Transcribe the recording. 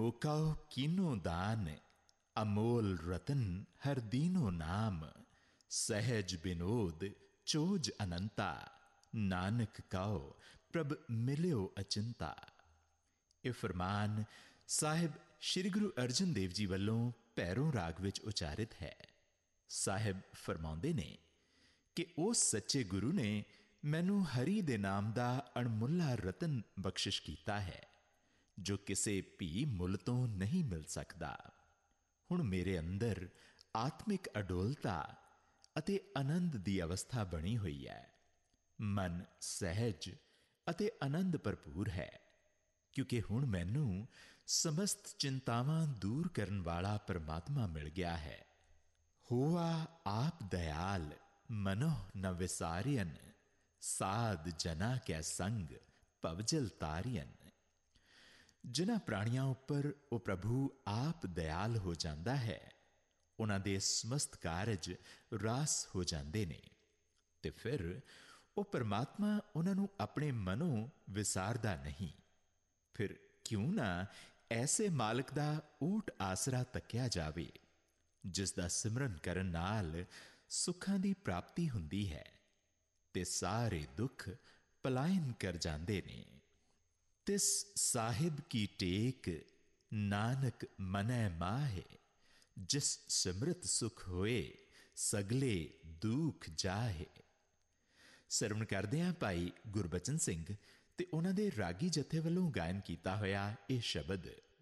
मोकाओ कीनो दान, अमोल रतन हर दीनो नाम, सहज बिनोद चोज अनंता, नानक काओ प्रभ मिलियो अचिंता। ਇਹ ਫਰਮਾਨ ਸਾਹਿਬ ਸ਼੍ਰੀ ਗੁਰੂ ਅਰਜਨ ਦੇਵ ਜੀ ਵੱਲੋਂ ਭੈਰੋਂ ਰਾਗ ਵਿੱਚ ਉਚਾਰਿਤ ਹੈ। ਸਾਹਿਬ ਫਰਮਾਉਂਦੇ ਨੇ ਕਿ ਉਸ ਸੱਚੇ ਗੁਰੂ ਨੇ ਮੈਨੂੰ ਹਰੀ ਦੇ ਨਾਮ ਦਾ ਅਣਮੁੱਲਾ ਰਤਨ ਬਖਸ਼ਿਸ਼ ਕੀਤਾ ਹੈ, ਜੋ ਕਿਸੇ ਵੀ ਮੁੱਲ ਤੋਂ ਨਹੀਂ ਮਿਲ ਸਕਦਾ। ਹੁਣ ਮੇਰੇ ਅੰਦਰ ਆਤਮਿਕ ਅਡੋਲਤਾ ਅਤੇ ਆਨੰਦ ਦੀ ਅਵਸਥਾ ਬਣੀ ਹੋਈ ਹੈ। ਮਨ ਸਹਿਜ ਅਤੇ ਆਨੰਦ ਭਰਪੂਰ ਹੈ, ਕਿਉਂਕਿ ਹੁਣ ਮੈਨੂੰ ਸਮਸਤ ਚਿੰਤਾਵਾਂ ਦੂਰ ਕਰਨ ਵਾਲਾ ਪਰਮਾਤਮਾ ਮਿਲ ਗਿਆ ਹੈ। ਹੋਆ ਆਪ ਦਇਆਲ ਮਨੋ ਨ ਵਿਸਾਰਿਅਨ, ਸਾਧ ਜਨਾ ਕੈ ਸੰਗ ਭਵਜਲ ਤਾਰਿਅਨ। ਜਿਨ੍ਹਾਂ ਪ੍ਰਾਣੀਆਂ ਉੱਪਰ ਉਹ ਪ੍ਰਭੂ ਆਪ ਦਇਆਲ ਹੋ ਜਾਂਦਾ ਹੈ, ਉਹਨਾਂ ਦੇ ਸਮਸਤ ਕਾਰਜ ਰਾਸ ਹੋ ਜਾਂਦੇ ਨੇ, ਤੇ ਫਿਰ ਉਹ ਪਰਮਾਤਮਾ ਉਹਨਾਂ ਨੂੰ ਆਪਣੇ ਮਨੋਂ ਵਿਸਾਰਦਾ ਨਹੀਂ। ਫਿਰ ਕਿਉਂ ਨਾ ਐਸੇ ਮਾਲਕ ਦਾ ਓਟ ਆਸਰਾ ਤੱਕਿਆ ਜਾਵੇ, ਜਿਸ ਦਾ ਸਿਮਰਨ ਕਰਨ ਨਾਲ ਸੁੱਖਾਂ ਦੀ ਪ੍ਰਾਪਤੀ ਹੁੰਦੀ ਹੈ ਤੇ ਸਾਰੇ ਦੁੱਖ ਪਲਾਇਨ ਕਰ ਜਾਂਦੇ ਨੇ। ਤਿਸ ਸਾਹਿਬ ਕੀ ਟੇਕ ਨਾਨਕ ਮਨੈ ਮਾਹੇ, ਜਿਸ ਸਿਮਰਤ ਸੁਖ ਹੋਏ ਸਗਲੇ ਦੁੱਖ ਜਾਹੇ। ਸਰਵਣ ਕਰਦੇ ਹਾਂ ਭਾਈ ਗੁਰਬਚਨ ਸਿੰਘ ਤੇ ਉਹਨਾਂ ਦੇ ਰਾਗੀ ਜਥੇ ਵੱਲੋਂ ਗਾਇਨ ਕੀਤਾ ਹੋਇਆ ਇਹ ਸ਼ਬਦ।